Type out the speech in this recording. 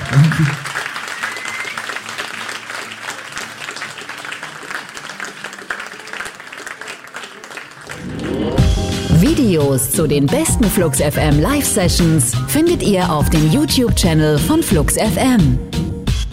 Videos zu den besten Flux FM Live Sessions findet ihr auf dem YouTube-Channel von Flux FM.